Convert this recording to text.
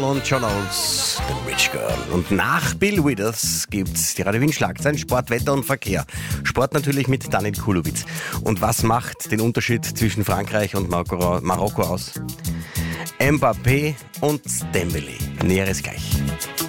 und John Oates, The Rich Girl. Und nach Bill Withers gibt's die Radio Wien Schlagzeilen, Sport, Wetter und Verkehr. Sport natürlich mit Daniel Kulowitz. Und was macht den Unterschied zwischen Frankreich und Marokko aus? Mbappé und Dembélé. Näheres gleich.